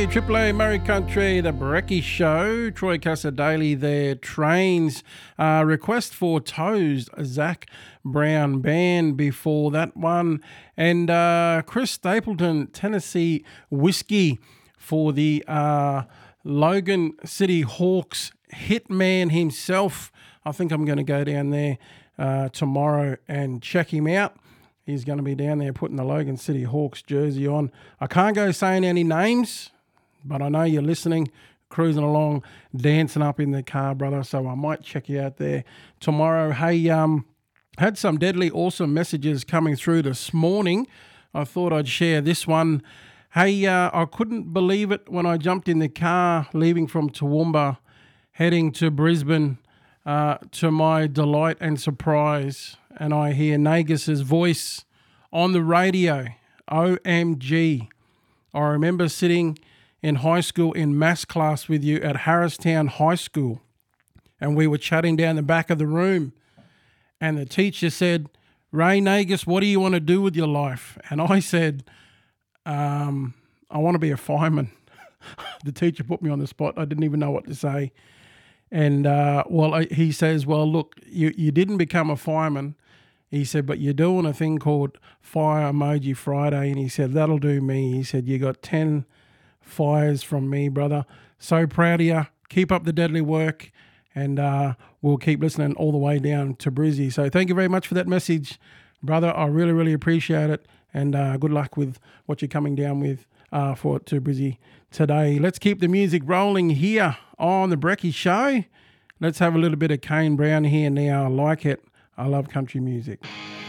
Hey, Triple A Murray Country, the Brekkie Show, Troy Cassar-Daley there, Trains, request for Toes, Zach Brown Band before that one, and Chris Stapleton, Tennessee Whiskey for the Logan City Hawks hitman himself. I think I'm going to go down there tomorrow and check him out. He's going to be down there putting the Logan City Hawks jersey on. I can't go saying any names, but I know you're listening, cruising along, dancing up in the car, brother, so I might check you out there tomorrow. Hey, had some deadly awesome messages coming through this morning. I thought I'd share this one. Hey, I couldn't believe it when I jumped in the car leaving from Toowoomba, heading to Brisbane, to my delight and surprise, and I hear Nagus's voice on the radio. OMG. I remember sitting in high school in maths class with you at Harristown High School, and we were chatting down the back of the room, and the teacher said, "Ray Nagus, what do you want to do with your life?" And I said, I want to be a fireman. The teacher put me on the spot. I didn't even know what to say. And, he says, well, look, you didn't become a fireman. He said, but you're doing a thing called Fire Emoji Friday. And he said, that'll do me. He said, you got 10 fires from me, brother. So proud of you. Keep up the deadly work. And we'll keep listening all the way down to Brizzy. So thank you very much for that message, brother. I really, really appreciate it. And good luck with what you're coming down with to Brizzy today. Let's keep the music rolling here on the Brekkie Show. Let's have a little bit of Kane Brown here now. I like it. I love country music.